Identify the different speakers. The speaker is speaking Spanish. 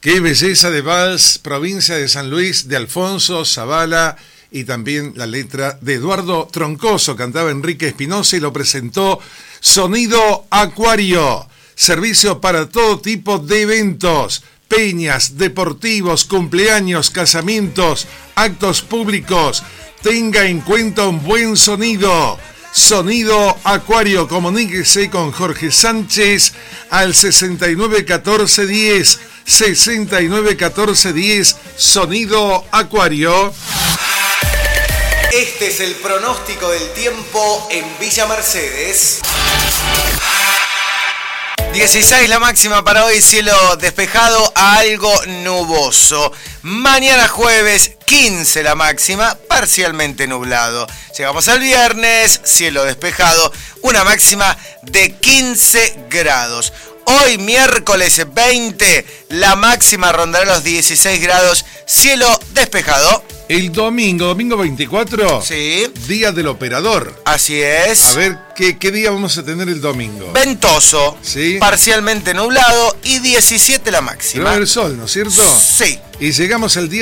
Speaker 1: Qué belleza de vals, provincia de San Luis, de Alfonso Zavala, y también la letra de Eduardo Troncoso, cantaba Enrique Espinosa y lo presentó Sonido Acuario, servicio para todo tipo de eventos, peñas, deportivos, cumpleaños, casamientos, actos públicos. Tenga en cuenta un buen sonido. Sonido Acuario, comuníquese con Jorge Sánchez al 691410, 691410, Sonido Acuario.
Speaker 2: Este es el pronóstico del tiempo en Villa Mercedes. 16 la máxima para hoy, cielo despejado a algo nuboso. Mañana jueves, 15 la máxima, parcialmente nublado. Llegamos al viernes, cielo despejado, una máxima de 15 grados. Hoy miércoles 20, la máxima rondará los 16 grados, cielo despejado.
Speaker 1: El domingo 24,
Speaker 2: sí,
Speaker 1: día del operador.
Speaker 2: Así es.
Speaker 1: A ver, ¿qué día vamos a tener el domingo?
Speaker 2: Ventoso,
Speaker 1: sí,
Speaker 2: parcialmente nublado y 17 la máxima.
Speaker 1: Pero va a haber sol, ¿no es cierto?
Speaker 2: Sí.
Speaker 1: Y llegamos al día